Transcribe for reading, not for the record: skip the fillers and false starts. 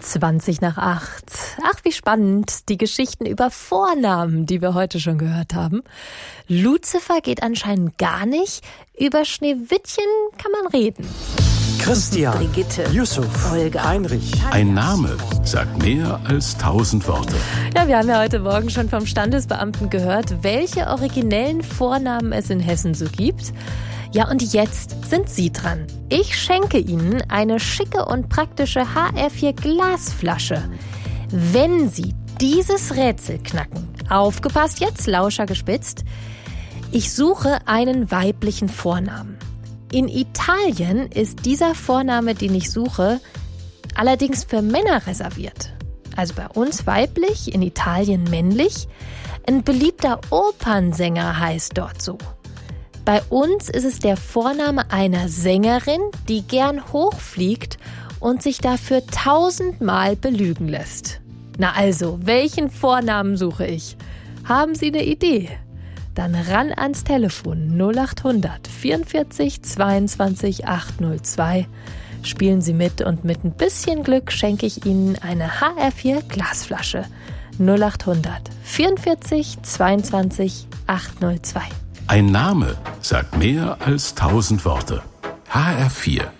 7:20 Ach, wie spannend. Die Geschichten über Vornamen, die wir heute schon gehört haben. Luzifer geht anscheinend gar nicht. Über Schneewittchen kann man reden. Christian, Brigitte, Yusuf, Olga, Heinrich. Ein Name sagt mehr als 1000 Worte. Ja, wir haben ja heute Morgen schon vom Standesbeamten gehört, welche originellen Vornamen es in Hessen so gibt. Ja, und jetzt sind Sie dran. Ich schenke Ihnen eine schicke und praktische HR4 Glasflasche. Wenn Sie dieses Rätsel knacken, aufgepasst jetzt, Lauscher gespitzt, ich suche einen weiblichen Vornamen. In Italien ist dieser Vorname, den ich suche, allerdings für Männer reserviert. Also bei uns weiblich, in Italien männlich. Ein beliebter Opernsänger heißt dort so. Bei uns ist es der Vorname einer Sängerin, die gern hochfliegt und sich dafür 1000-mal belügen lässt. Na also, welchen Vornamen suche ich? Haben Sie eine Idee? Dann ran ans Telefon 0800 44 22 802. Spielen Sie mit und mit ein bisschen Glück schenke ich Ihnen eine HR4 Glasflasche. 0800 44 22 802. Ein Name sagt mehr als 1000 Worte. HR4